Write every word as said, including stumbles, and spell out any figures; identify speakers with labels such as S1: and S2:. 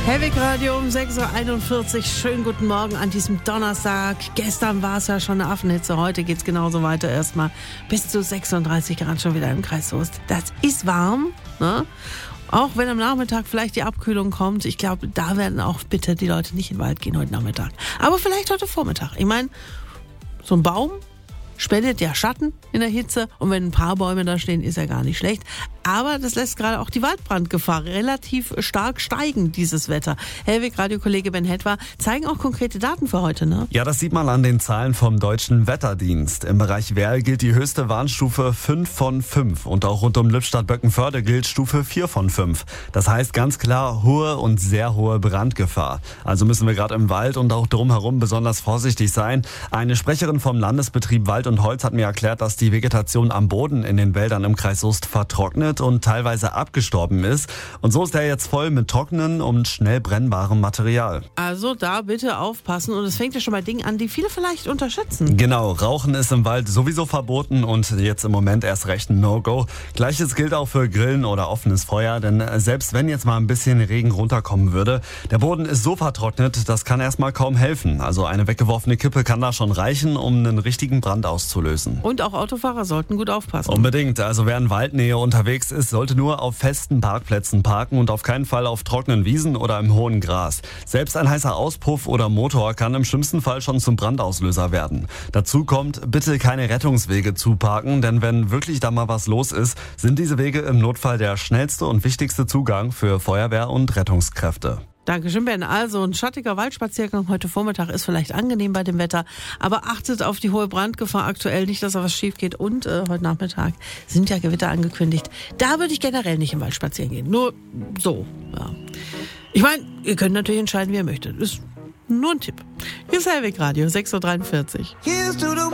S1: Hellwig Radio um sechs Uhr einundvierzig. Schönen guten Morgen an diesem Donnerstag. Gestern war es ja schon eine Affenhitze. Heute geht es genauso weiter. Erstmal bis zu sechsunddreißig Grad schon wieder im Kreis Soest. Das ist warm, ne? Auch wenn am Nachmittag vielleicht die Abkühlung kommt. Ich glaube, da werden auch bitte die Leute nicht in den Wald gehen heute Nachmittag. Aber vielleicht heute Vormittag. Ich meine, so ein Baum spendet ja Schatten in der Hitze. Und wenn ein paar Bäume da stehen, ist ja gar nicht schlecht. Aber das lässt gerade auch die Waldbrandgefahr relativ stark steigen, dieses Wetter. Hellwig Radio-Kollege Ben Hetwa zeigen auch konkrete Daten für heute, ne?
S2: Ja, das sieht man an den Zahlen vom Deutschen Wetterdienst. Im Bereich Werl gilt die höchste Warnstufe fünf von fünf. Und auch rund um Lippstadt-Böckenförde gilt Stufe vier von fünf. Das heißt ganz klar hohe und sehr hohe Brandgefahr. Also müssen wir gerade im Wald und auch drumherum besonders vorsichtig sein. Eine Sprecherin vom Landesbetrieb Wald und Holz hat mir erklärt, dass die Vegetation am Boden in den Wäldern im Kreis Soest vertrocknet und teilweise abgestorben ist. Und so ist er jetzt voll mit trockenem und schnell brennbarem Material.
S1: Also da bitte aufpassen. Und es fängt ja schon bei Dingen an, die viele vielleicht unterschätzen.
S2: Genau, Rauchen ist im Wald sowieso verboten und jetzt im Moment erst recht ein No-Go. Gleiches gilt auch für Grillen oder offenes Feuer, denn selbst wenn jetzt mal ein bisschen Regen runterkommen würde, der Boden ist so vertrocknet, das kann erstmal kaum helfen. Also eine weggeworfene Kippe kann da schon reichen, um einen richtigen Brand auszulösen.
S1: Und auch Autofahrer sollten gut aufpassen.
S2: Unbedingt, also wer in Waldnähe unterwegs ist, sollte nur auf festen Parkplätzen parken und auf keinen Fall auf trockenen Wiesen oder im hohen Gras. Selbst ein heißer Auspuff oder Motor kann im schlimmsten Fall schon zum Brandauslöser werden. Dazu kommt, bitte keine Rettungswege zuparken, denn wenn wirklich da mal was los ist, sind diese Wege im Notfall der schnellste und wichtigste Zugang für Feuerwehr und Rettungskräfte.
S1: Dankeschön, Ben. Also ein schattiger Waldspaziergang heute Vormittag ist vielleicht angenehm bei dem Wetter, aber achtet auf die hohe Brandgefahr aktuell, nicht, dass da was schief geht. Und äh, heute Nachmittag sind ja Gewitter angekündigt. Da würde ich generell nicht im Wald spazieren gehen. Nur so. Ja. Ich meine, ihr könnt natürlich entscheiden, wie ihr möchtet. Ist nur ein Tipp. Hier ist Hellwig Radio, sechs Uhr dreiundvierzig.